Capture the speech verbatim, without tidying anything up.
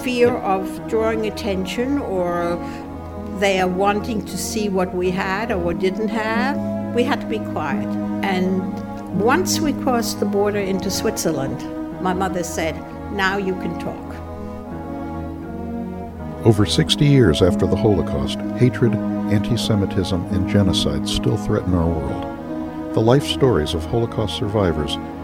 fear of drawing attention, or they are wanting to see what we had or what didn't have, we had to be quiet. And once we crossed the border into Switzerland, my mother said, now you can talk. Over sixty years after the Holocaust, hatred, anti-Semitism, and genocide still threaten our world. The life stories of Holocaust survivors